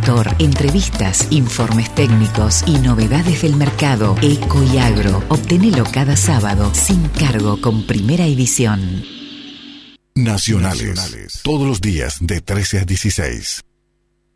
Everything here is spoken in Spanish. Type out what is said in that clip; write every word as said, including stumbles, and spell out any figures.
sector, entrevistas, informes técnicos y novedades del mercado. Eco y Agro. Obtenelo cada sábado sin cargo con Primera Edición. Nacionales. Nacionales. Todos los días de trece a dieciséis.